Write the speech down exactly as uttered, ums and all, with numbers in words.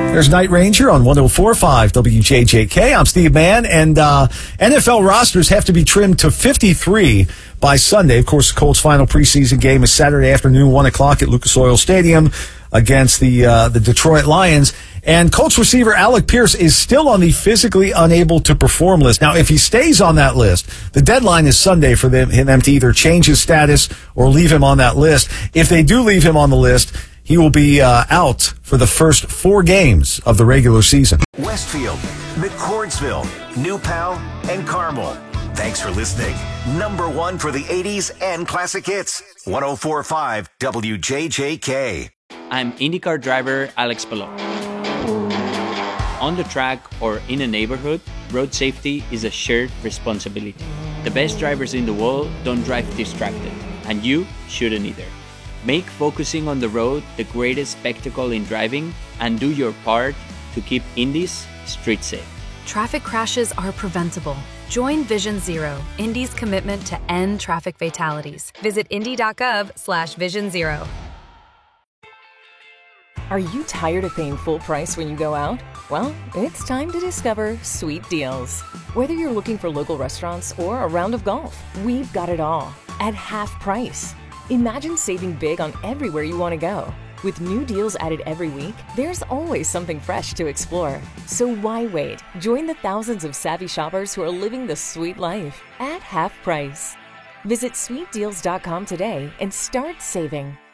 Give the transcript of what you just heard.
There's Night Ranger on one oh four point five W J J K. I'm Steve Mann, and uh, N F L rosters have to be trimmed to fifty-three by Sunday. Of course, the Colts' final preseason game is Saturday afternoon, one o'clock at Lucas Oil Stadium against the uh, the Detroit Lions. And Colts receiver Alec Pierce is still on the physically unable to perform list. Now, if he stays on that list, the deadline is Sunday for them, them to either change his status or leave him on that list. If they do leave him on the list, he will be uh, out for the first four games of the regular season. Westfield, McCordsville, New Pal, and Carmel. Thanks for listening. Number one for the eighties and classic hits. one oh four point five W J J K. I'm IndyCar driver Alex Palou. On the track or in a neighborhood, road safety is a shared responsibility. The best drivers in the world don't drive distracted, and you shouldn't either. Make focusing on the road the greatest spectacle in driving, and do your part to keep Indy's street safe. Traffic crashes are preventable. Join Vision Zero, Indy's commitment to end traffic fatalities. Visit indy.gov slash vision zero. Are you tired of paying full price when you go out? Well, it's time to discover Sweet Deals. Whether you're looking for local restaurants or a round of golf, we've got it all at half price. Imagine saving big on everywhere you want to go. With new deals added every week, there's always something fresh to explore. So why wait? Join the thousands of savvy shoppers who are living the sweet life at half price. Visit sweet deals dot com today and start saving.